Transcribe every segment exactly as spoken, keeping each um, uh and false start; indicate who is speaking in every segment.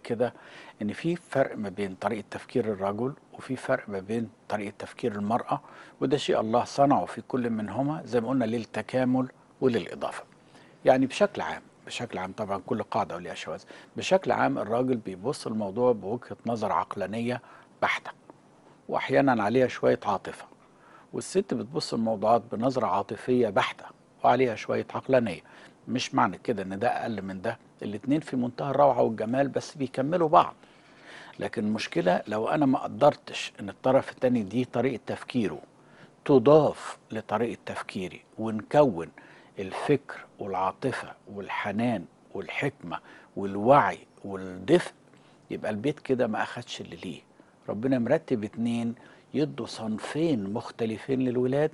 Speaker 1: كده ان في فرق ما بين طريقه تفكير الرجل وفي فرق ما بين طريقه تفكير المراه، وده شيء الله صنعه في كل منهما زي ما قلنا للتكامل وللاضافه. يعني بشكل عام بشكل عام طبعا كل قاعده وليها شواذ. بشكل عام الراجل بيبص الموضوع بوجهه نظر عقلانيه بحته، واحيانا عليها شويه عاطفه، والست بتبص الموضوعات بنظرة عاطفية بحتة وعليها شوية عقلانية. مش معنى كده ان ده اقل من ده، الاتنين في منتهى الروعة والجمال بس بيكملوا بعض. لكن المشكلة لو انا ما قدرتش ان الطرف التاني دي طريقة تفكيره تضاف لطريقة تفكيري ونكون الفكر والعاطفة والحنان والحكمة والوعي والدفء، يبقى البيت كده ما أخدش اللي ليه. ربنا مرتب اتنين يدوا صنفين مختلفين للولاد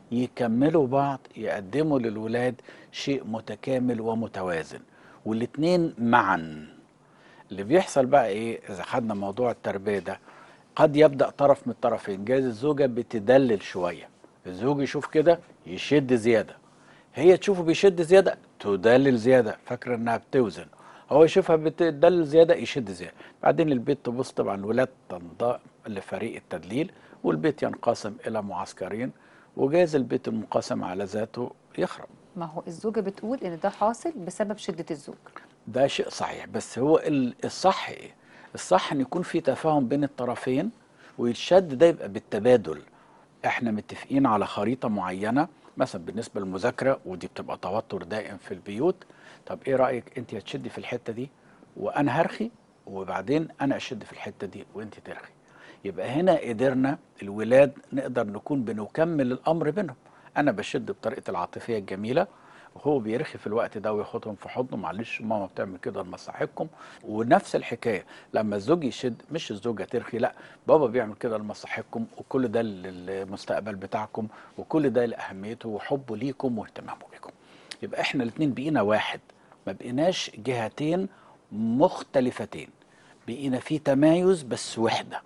Speaker 1: يكملوا بعض، يقدموا للولاد شيء متكامل ومتوازن، والاتنين معا. اللي بيحصل بقى ايه اذا خدنا موضوع التربية ده؟ قد يبدأ طرف من الطرفين، جايز الزوجة بتدلل شوية، الزوج يشوف كده يشد زيادة، هي تشوفه بيشد زيادة تدلل زيادة فاكرة انها بتوزن، هو يشوفها بتدلل زيادة يشد زيادة. بعدين البيت تبص طبعا الولاد تنضاء لفريق التدليل، والبيت ينقسم إلى معسكرين، وجايز البيت المنقسم على ذاته يخرب.
Speaker 2: ما هو الزوجة بتقول ان ده حاصل بسبب شدة الزوج.
Speaker 1: ده شيء صحيح، بس هو ال- الصح ايه؟ الصح ان يكون في تفاهم بين الطرفين، والشد ده يبقى بالتبادل. احنا متفقين على خريطة معينة مثلا بالنسبة للمذاكرة، ودي بتبقى توتر دائم في البيوت. طب ايه رأيك انت هتشدي في الحتة دي وانا هرخي، وبعدين انا اشد في الحتة دي وانت ترخي. يبقى هنا قدرنا الولاد نقدر نكون بنكمل الامر بينهم. انا بشد بطريقة العاطفية الجميلة، وهو بيرخي في الوقت ده وياخدهم في حضنه، معلش ماما بتعمل كده لمصلحتكم. ونفس الحكايه لما الزوج يشد، مش الزوجه ترخي، لا، بابا بيعمل كده لمصلحتكم، وكل ده للمستقبل بتاعكم، وكل ده لاهميته وحبه ليكم واهتمامه بيكم. يبقى احنا الاثنين بقينا واحد، ما بقيناش جهتين مختلفتين، بقينا في تمايز بس وحده،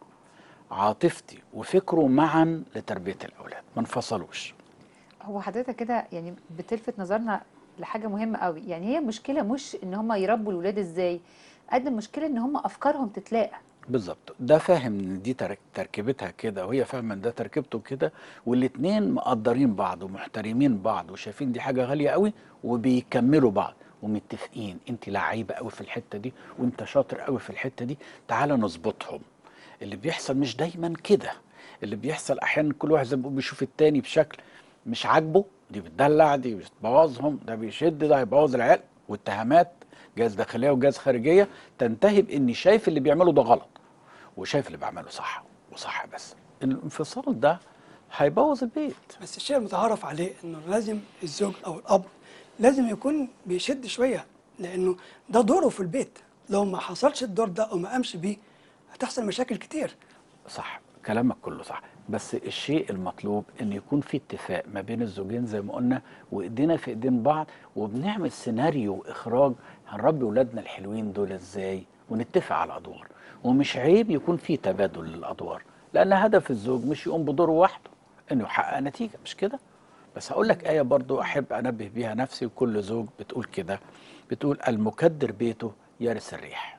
Speaker 1: عاطفتي وفكره معا لتربيه الاولاد ما انفصلوش.
Speaker 2: هو حضرتك كده يعني بتلفت نظرنا لحاجة مهمة قوي. يعني هي مشكلة مش ان هم يربوا الولاد ازاي، قد المشكلة ان هم افكارهم تتلاقى.
Speaker 1: بالظبط، ده فاهم ان دي ترك- تركيبتها كده، وهي فاهمه ان ده تركيبته كده، والاتنين مقدرين بعض ومحترمين بعض وشايفين دي حاجه غاليه قوي، وبيكملوا بعض ومتفقين انت لعيبه قوي في الحته دي وانت شاطر قوي في الحته دي، تعالى نظبطهم. اللي بيحصل مش دايما كده، اللي بيحصل احيانا كل واحد زي ما بيقول بيشوف التاني بشكل مش عاجبه، دي بتدلع دي بتبوظهم، ده بيشد ده هيبوظ العيال، واتهامات جاز داخليه وجاز خارجيه تنتهي باني شايف اللي بيعمله ده غلط وشايف اللي بعمله صح وصح. بس الانفصال ده هيبوظ البيت.
Speaker 3: بس الشيء المتعارف عليه انه لازم الزوج او الاب لازم يكون بيشد شويه، لانه ده دوره في البيت. لو ما حصلش الدور ده او ما قامش بيه هتحصل مشاكل كتير.
Speaker 1: صح، كلامك كله صح، بس الشيء المطلوب ان يكون في اتفاق ما بين الزوجين زي ما قلنا، وايدينا في ايدين بعض، وبنعمل سيناريو اخراج هنربي ولادنا الحلوين دول ازاي، ونتفق على الادوار. ومش عيب يكون في تبادل للادوار، لان هدف الزوج مش يقوم بدوره وحده، انه يحقق نتيجه، مش كده؟ بس هقول لك آية برضو أحب أنبه بيها نفسي وكل زوج، بتقول كده، بتقول المكدر بيته يرث الريح.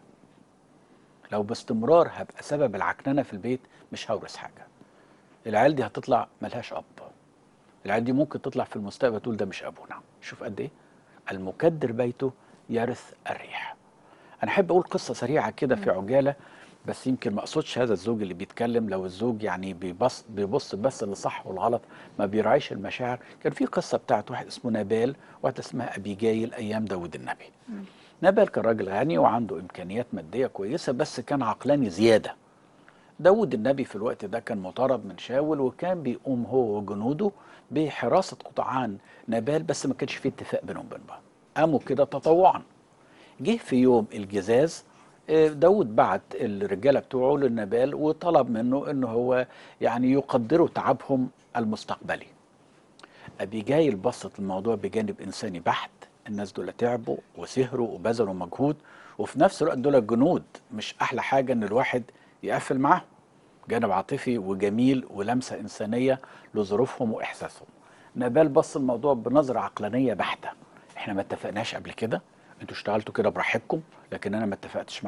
Speaker 1: لو باستمرار هبقى سبب العكننة في البيت مش هورث حاجة. العيال دي هتطلع ملهاش أب، العيال دي ممكن تطلع في المستقبل تقول ده مش أبونا. شوف قد إيه المكدر بيته يرث الريح. أنا أحب أقول قصة سريعة كده في عجالة، بس يمكن ما اقصدش هذا الزوج اللي بيتكلم، لو الزوج يعني بيبص بيبص بس للصح والغلط، ما بيراعيش المشاعر. كان في قصه بتاعت واحد اسمه نابال وواحده اسمها ابيجايل ايام داوود النبي. نابال كان راجل غني وعنده امكانيات ماديه كويسه، بس كان عقلاني زياده. داوود النبي في الوقت ده كان مطارد من شاول، وكان بيقوم هو وجنوده بحراسه قطعان نابال، بس ما كانش فيه اتفاق بينهم وبين بعض، قاموا كده تطوعا. جه في يوم الجزاز، آه، داود بعت الرجاله بتوعه للنبال وطلب منه انه هو يعني يقدروا تعبهم المستقبلي. ابيجايل بسط الموضوع بجانب انساني بحت، الناس دول تعبوا وسهروا وبذلوا مجهود، وفي نفس الوقت دول جنود، مش احلى حاجه ان الواحد يقفل معاهم. جانب عاطفي وجميل ولمسه انسانيه لظروفهم واحساسهم. نبال بص الموضوع بنظره عقلانيه بحته، احنا ما اتفقناش قبل كده، انتوا اشتغلتوا كده براحتكم، لكن انا ما اتفقتش